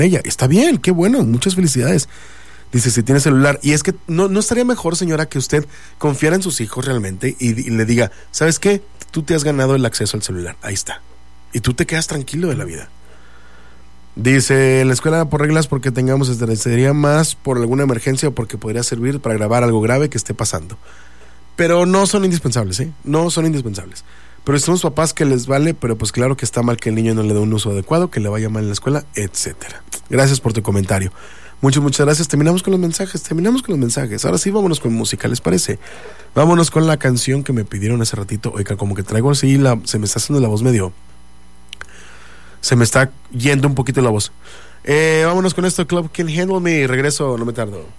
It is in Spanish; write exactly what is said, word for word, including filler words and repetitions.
ella. Está bien, qué bueno, muchas felicidades. Dice, si tiene celular. Y es que no, no estaría mejor, señora, que usted confiara en sus hijos realmente y, y le diga, ¿sabes qué? Tú te has ganado el acceso al celular. Ahí está. Y tú te quedas tranquilo de la vida. Dice, en la escuela por reglas porque tengamos estrés, sería más por alguna emergencia o porque podría servir para grabar algo grave que esté pasando. Pero no son indispensables, ¿eh? No son indispensables. Pero somos papás que les vale, pero pues claro que está mal que el niño no le dé un uso adecuado, que le vaya mal en la escuela, etcétera. Gracias por tu comentario. Muchas, muchas gracias. Terminamos con los mensajes, terminamos con los mensajes. Ahora sí, vámonos con música, ¿les parece? Vámonos con la canción que me pidieron hace ratito. Oiga, como que traigo así, la, se me está haciendo la voz medio... Se me está yendo un poquito la voz. Eh, vámonos con esto, Club Can Handle Me. Regreso, no me tardo.